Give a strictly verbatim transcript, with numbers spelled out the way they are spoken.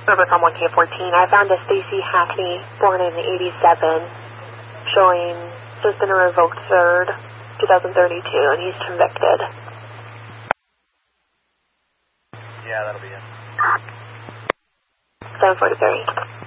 Overcom one K fourteen. I found a Stacy Hackney, born in eighty-seven, showing just in a revoked third, two thousand thirty-two, and he's convicted. Yeah, that'll be it. seven forty-three.